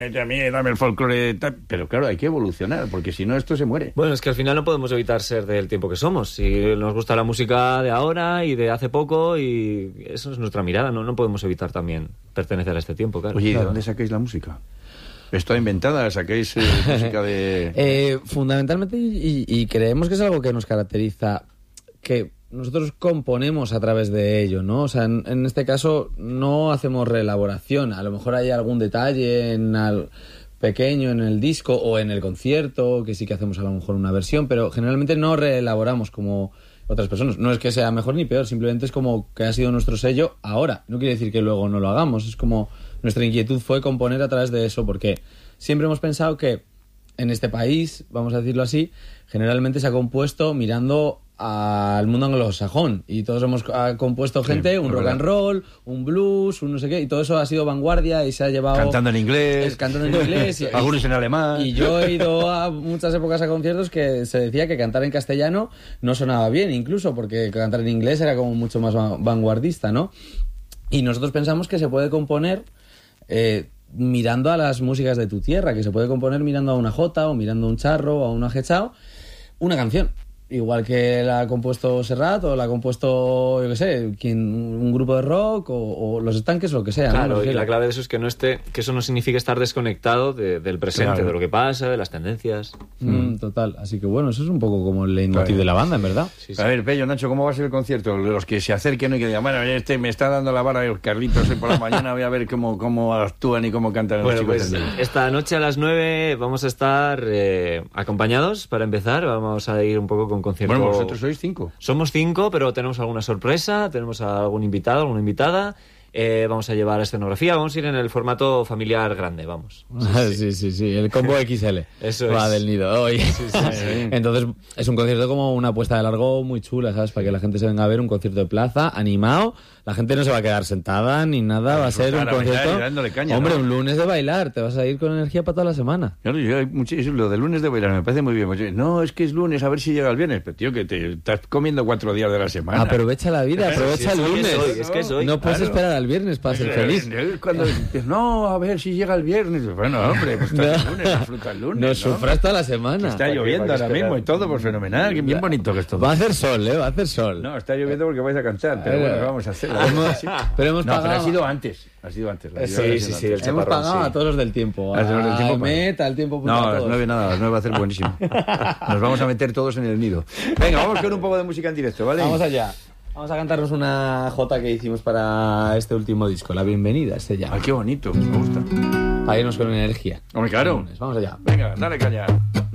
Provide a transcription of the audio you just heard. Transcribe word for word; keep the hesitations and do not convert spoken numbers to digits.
A mí dame el folclore, pero claro, hay que evolucionar, porque si no esto se muere. Bueno, es que al final no podemos evitar ser del tiempo que somos. Si nos gusta la música de ahora y de hace poco, y eso es nuestra mirada, no, no podemos evitar también pertenecer a este tiempo, claro. Oye, ¿de claro. dónde sacáis la música? ¿Está inventada? ¿Sacáis eh, música de...? Eh, fundamentalmente, y, y creemos que es algo que nos caracteriza, que nosotros componemos a través de ello, ¿no? O sea, en, en este caso no hacemos reelaboración. A lo mejor hay algún detalle en al, pequeño en el disco o en el concierto, que sí que hacemos a lo mejor una versión, pero generalmente no reelaboramos como otras personas. No es que sea mejor ni peor, simplemente es como que ha sido nuestro sello ahora. No quiere decir que luego no lo hagamos, es como nuestra inquietud fue componer a través de eso, porque siempre hemos pensado que en este país, vamos a decirlo así, generalmente se ha compuesto mirando al mundo anglosajón, y todos hemos ha compuesto gente, sí, un rock and roll, un blues, un no sé qué, y todo eso ha sido vanguardia y se ha llevado... Cantando en inglés. Eh, cantando en inglés. y, algunos en alemán. Y yo he ido a muchas épocas a conciertos que se decía que cantar en castellano no sonaba bien, incluso, porque cantar en inglés era como mucho más vanguardista, ¿no? Y nosotros pensamos que se puede componer eh, mirando a las músicas de tu tierra, que se puede componer mirando a una jota, o mirando a un charro, o a un ajechao, una canción. Igual que la ha compuesto Serrat, o la ha compuesto, yo qué sé, quien, un grupo de rock, o, o Los Estanques, o lo que sea. Claro, ¿no? y la clave de eso es que no esté, que eso no signifique estar desconectado de, del presente, claro, de lo que pasa, de las tendencias. Mm, total, así que bueno, eso es un poco como el leitmotiv de la banda, en verdad. Sí, sí. A ver, Pello, Nacho, ¿cómo va a ser el concierto? Los que se acerquen y que digan, bueno, este me está dando la vara el Carlitos hoy por la mañana, voy a ver cómo, cómo actúan y cómo cantan bueno, los chicos. Pues, esta noche a las nueve vamos a estar eh, acompañados para empezar, vamos a ir un poco con concierto... Bueno, vosotros sois cinco. Somos cinco, pero tenemos alguna sorpresa, tenemos a algún invitado, alguna invitada. Eh, vamos a llevar escenografía, vamos a ir en el formato familiar grande, vamos. Sí, sí, sí, sí, el combo X L. Eso va es. del nido. Oye. Sí, sí, sí. Entonces, es un concierto como una apuesta de largo muy chula, ¿sabes? Para que la gente se venga a ver un concierto de plaza, animado. La gente no se va a quedar sentada ni nada, va a ser un concierto... Caña, Hombre, ¿no? Un lunes de bailar, te vas a ir con energía para toda la semana. Claro, yo, lo de lunes de bailar me parece muy bien. Pues, no, es que es lunes, a ver si llega el viernes. Pero, tío, que te estás comiendo cuatro días de la semana. Aprovecha la vida, aprovecha sí, el lunes. Es, hoy, es que es hoy. No puedes claro. esperar al viernes para ser feliz. Cuando dices, no, a ver si llega el viernes. Bueno, hombre, pues está el lunes, disfruta el lunes. No, ¿no? sufras toda la semana. Está lloviendo ahora mismo y todo, pues fenomenal. Que bien bonito que es todo. Va a hacer sol, ¿eh? Va a hacer sol. No, está lloviendo porque vais a cantar, pero bueno, vamos a hacerlo. Pero hemos no, pagado... pero ha sido antes. Ha sido antes. Sí, sí, sí, sí, el hemos pagado sí. a todos los del tiempo. A los del tiempo. Meta, al tiempo. No, a las nueve nada, a las nueve va a ser buenísimo. Nos vamos a meter todos en el nido. Venga, vamos con un poco de música en directo, ¿vale? Vamos allá. Vamos a cantarnos una jota que hicimos para este último disco, La Bienvenida, se llama. Ay, qué bonito, me gusta. Para irnos con energía. Hombre, claro. Vamos allá. Venga, dale caña.